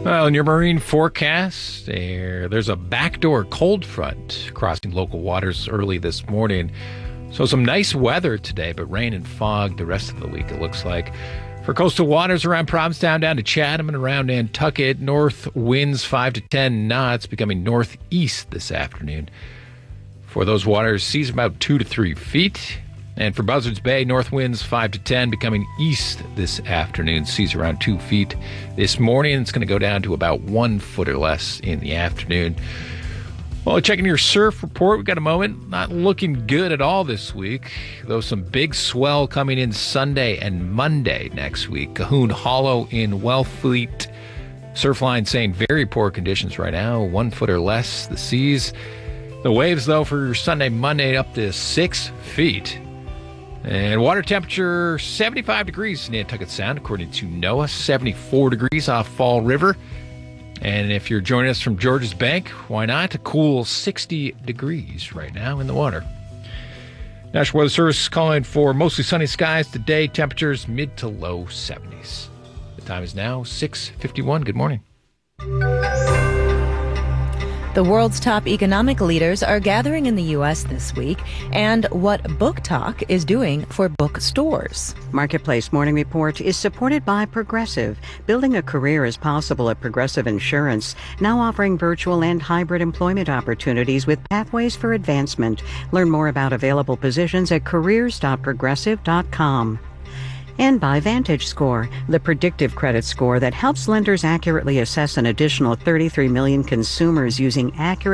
Well, in your marine forecast, there's a backdoor cold front crossing local waters early this morning. So some nice weather today, but rain and fog the rest of the week, it looks like. For coastal waters around Provincetown down to Chatham and around Nantucket, north winds 5 to 10 knots, becoming northeast this afternoon. For those waters, seas about 2 to 3 feet. And for Buzzards Bay, north winds 5 to 10, becoming east this afternoon. Seas around 2 feet. This morning, it's going to go down to about 1 foot or less in the afternoon. Well, checking your surf report, we've got a moment. Not looking good at all this week, though some big swell coming in Sunday and Monday next week. Cahoon Hollow in Wellfleet. Surfline saying very poor conditions right now, 1 foot or less. The seas. The waves, though, for Sunday, Monday, up to 6 feet. And water temperature, 75 degrees in Nantucket Sound, according to NOAA. 74 degrees off Fall River. And if you're joining us from Georges Bank, why not? A cool 60 degrees right now in the water. National Weather Service calling for mostly sunny skies today. Temperatures mid to low 70s. The time is now 6:51. Good morning. The world's top economic leaders are gathering in the U.S. this week, and what Book Talk is doing for bookstores. Marketplace Morning Report is supported by Progressive. Building a career is possible at Progressive Insurance, now offering virtual and hybrid employment opportunities with pathways for advancement. Learn more about available positions at careers.progressive.com. And by VantageScore, the predictive credit score that helps lenders accurately assess an additional 33 million consumers using accurate